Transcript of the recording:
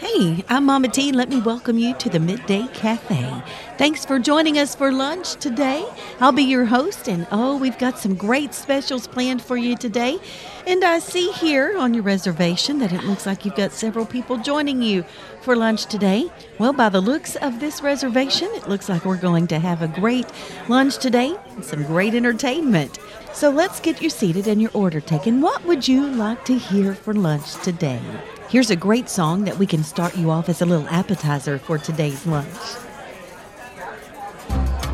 Hey, I'm Mama T, and let me welcome you to the Midday Cafe. Thanks for joining us for lunch today. I'll be your host, and we've got some great specials planned for you today. And I see here on your reservation that it looks like you've got several people joining you for lunch today. Well, by the looks of this reservation, it looks like we're going to have a great lunch today and some great entertainment. So let's get you seated and your order taken. What would you like to hear for lunch today? Here's a great song that we can start you off as a little appetizer for today's lunch.